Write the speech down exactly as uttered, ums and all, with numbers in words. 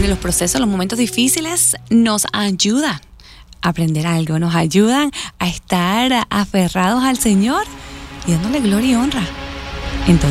Bueno, los procesos, los momentos difíciles nos ayudan a aprender algo, nos ayudan a estar aferrados al Señor y dándole gloria y honra en todo.